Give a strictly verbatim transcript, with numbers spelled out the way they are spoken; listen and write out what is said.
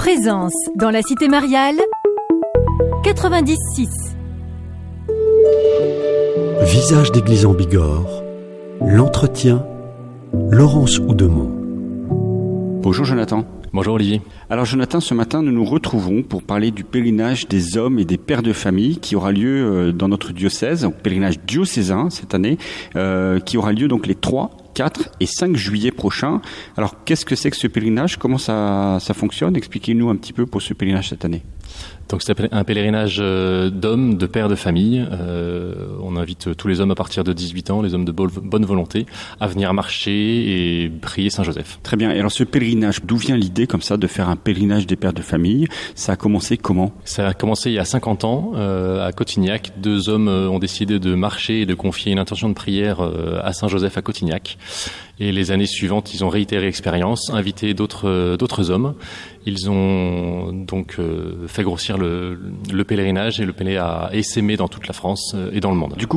Présence dans la cité mariale quatre-vingt-dix six. Visage d'église en Bigorre, l'entretien, Laurence Oudemont. Bonjour Jonathan. Bonjour Olivier. Alors Jonathan, ce matin nous nous retrouvons pour parler du pèlerinage des hommes et des pères de famille qui aura lieu dans notre diocèse, donc pèlerinage diocésain cette année, euh, qui aura lieu donc les trois, quatre et cinq juillet prochains. Alors qu'est-ce que c'est que ce pèlerinage ? Comment ça, ça fonctionne ? Expliquez-nous un petit peu pour ce pèlerinage cette année. Donc c'est un pèlerinage d'hommes, de pères de famille. Euh, on invite tous les hommes à partir de dix-huit ans, les hommes de bonne volonté, à venir marcher et prier Saint-Joseph. Très bien. Et alors ce pèlerinage, d'où vient l'idée comme ça de faire un pèlerinage des pères de famille ? Ça a commencé comment ? Ça a commencé il y a cinquante ans euh, à Cotignac. Deux hommes ont décidé de marcher et de confier une intention de prière euh, à Saint-Joseph à Cotignac. Et les années suivantes, ils ont réitéré l'expérience, invité d'autres d'autres hommes. Ils ont donc euh, fait grossir le, le pèlerinage et le pèlerinage a essaimé dans toute la France et dans le monde. Du coup,